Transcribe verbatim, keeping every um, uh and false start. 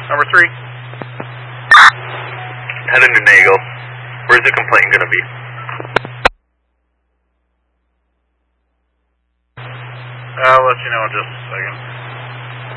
Number three. Heading to Nagel. Where's the complaint going to be? I'll let you know in just a second.